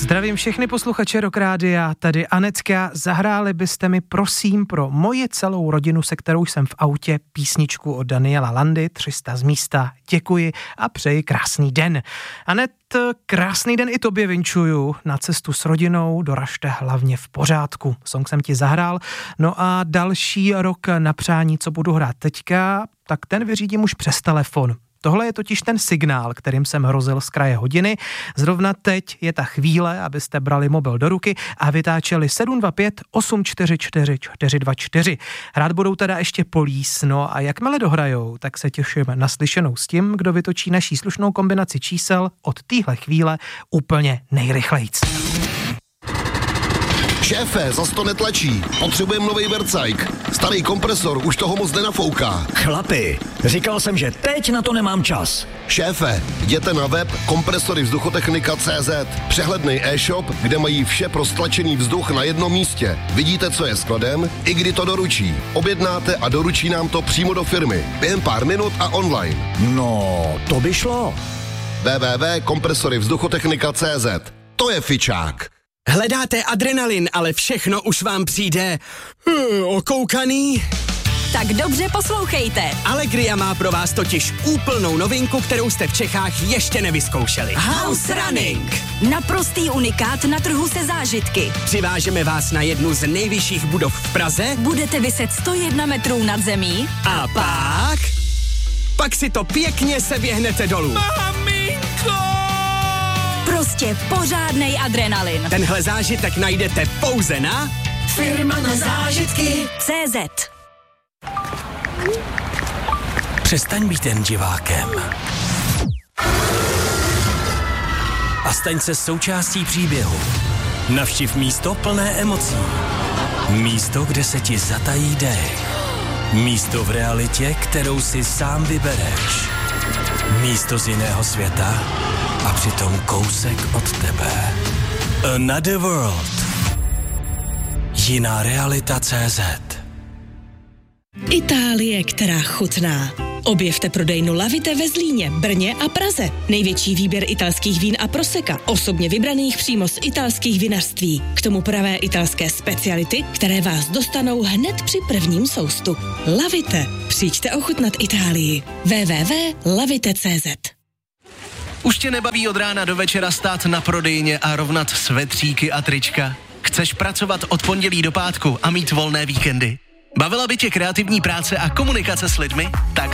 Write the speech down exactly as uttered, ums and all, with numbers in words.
Zdravím všechny posluchače Rock Rádia, tady Anetka. Zahráli byste mi prosím pro moji celou rodinu, se kterou jsem v autě, písničku od Daniela Landy, tři sta z místa. Děkuji a přeji krásný den. Anet, krásný den i tobě vinčuju. Na cestu s rodinou doražte hlavně v pořádku. Song jsem ti zahrál. No a další rok na přání, co budu hrát teďka, tak ten vyřídím už přes telefon. Tohle je totiž ten signál, kterým jsem hrozil z kraje hodiny. Zrovna teď je ta chvíle, abyste brali mobil do ruky a vytáčeli sedm dva pět osm čtyři čtyři čtyři dva čtyři. Hrát budou teda ještě Police, no a jakmile dohrajou, tak se těším na slyšenou s tím, kdo vytočí naší slušnou kombinaci čísel od téhle chvíle úplně nejrychlejc. Šéfe, zas to netlačí. Potřebujeme novej vercajk. Starý kompresor už toho moc nenafouká. Chlapi, říkal jsem, že teď na to nemám čas. Šéfe, jděte na web kompresory vzduchotechnika tečka cé zet. Přehlednej e-shop, kde mají vše pro stlačený vzduch na jednom místě. Vidíte, co je skladem, i kdy to doručí. Objednáte a doručí nám to přímo do firmy. Během pár minut a online. No, to by šlo. w w w tečka kompresory vzduchotechnika tečka cé zet. To je fičák. Hledáte adrenalin, ale všechno už vám přijde hmm, okoukaný? Tak dobře poslouchejte. Allegria má pro vás totiž úplnou novinku, kterou jste v Čechách ještě nevyzkoušeli. House Running. Naprostý unikát na trhu se zážitky. Přivážeme vás na jednu z nejvyšších budov v Praze. Budete viset sto jedna metrů nad zemí. A pak... Pak si to pěkně seběhnete dolů. Maminko! Prostě pořádnej adrenalin. Tenhle zážitek najdete pouze na Firma na zážitky tečka cé zet. Přestaň být jen divákem. A staň se součástí příběhu. Navštiv místo plné emocí. Místo, kde se ti zatají dech. Místo v realitě, kterou si sám vybereš. Místo z jiného světa a přitom kousek od tebe. Another World. Jiná realita tečka cé zet. Itálie, která chutná. Objevte prodejnu Lavite ve Zlíně, Brně a Praze. Největší výběr italských vín a proseka, osobně vybraných přímo z italských vinařství. K tomu pravé italské speciality, které vás dostanou hned při prvním soustu. Lavite. Přijďte ochutnat Itálii. w w w tečka lavite tečka cé zet. Už tě nebaví od rána do večera stát na prodejně a rovnat svetříky a trička? Chceš pracovat od pondělí do pátku a mít volné víkendy? Bavila by tě kreativní práce a komunikace s lidmi? Tak